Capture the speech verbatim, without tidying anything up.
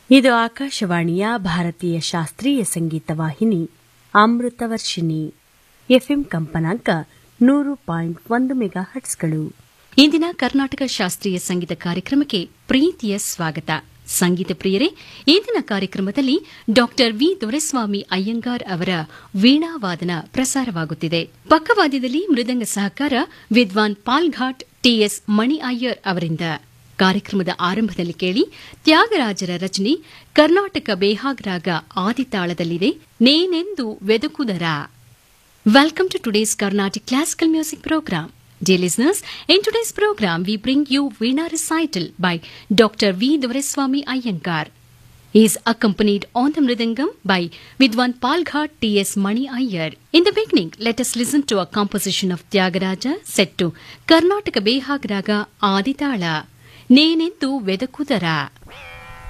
ಇದು ಆಕಾಶವಾಣಿಯ ಭಾರತೀಯ ಶಾಸ್ತ್ರೀಯ ಸಂಗೀತ ವಾಹಿನಿ ಅಮೃತವರ್ಷಿಣಿ ಎಫ್ಎಂ ಕಂಪನಾಂಕ ನೂರು ಪಾಯಿಂಟ್ ಒಂದು ಮೆಗಾ ಹಟ್ಸ್ಗಳು. ಇಂದಿನ ಕರ್ನಾಟಕ ಶಾಸ್ತ್ರೀಯ ಸಂಗೀತ ಕಾರ್ಯಕ್ರಮಕ್ಕೆ ಪ್ರೀತಿಯ ಸ್ವಾಗತ. ಸಂಗೀತ ಪ್ರಿಯರೇ, ಇಂದಿನ ಕಾರ್ಯಕ್ರಮದಲ್ಲಿ ಡಾಕ್ಟರ್ ವಿ ದೊರೆಸ್ವಾಮಿ ಅಯ್ಯಂಗಾರ್ ಅವರ ವೀಣಾವಾದನ ಪ್ರಸಾರವಾಗುತ್ತಿದೆ. ಪಕ್ಕವಾದ್ಯದಲ್ಲಿ ಮೃದಂಗ ಸಹಕಾರ ವಿದ್ವಾನ್ ಪಾಲ್ಘಾಟ್ ಟಿಎಸ್ ಮಣಿ ಅಯ್ಯರ್ ಅವರಿಂದ. ಕಾರ್ಯಕ್ರಮದ ಆರಂಭದಲ್ಲಿ ಕೇಳಿ ತ್ಯಾಗರಾಜರ ರಚನೆ Karnataka ಬೇಹಾಗ್ರಾಗ ಆದಿತಾಳದಲ್ಲಿದೆ, ನೇನೆಂದು ವೆದಕುದರ. Welcome to today's Carnatic Classical Music Program. Dear listeners, in today's program we bring you Veena Recital by Doctor V. Doreswamy Iyengar. He is accompanied on the Mridangam by Vidwan Palghat T S Mani Iyer. In the beginning, let us listen to a composition of Tyagaraja set to Karnataka Behagraga Aditala, Nenendu Vedakudara.